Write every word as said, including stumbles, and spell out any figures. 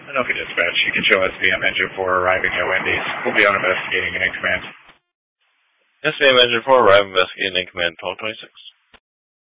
Okay, dispatch. You can show S B M Engine four arriving at Wendy's. We'll be on investigating in command. S B M Engine four arriving investigating in command twelve twenty-six.